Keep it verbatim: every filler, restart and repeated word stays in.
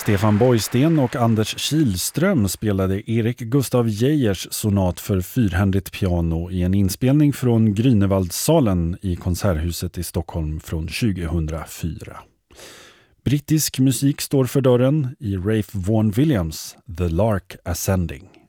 Stefan Borgsten och Anders Kihlström spelade Erik Gustav Geijers sonat för fyrhändigt piano i en inspelning från Grünewaldsalen i Konserthuset i Stockholm från tjugohundrafyra. Brittisk musik står för dörren i Ralph Vaughan Williams The Lark Ascending.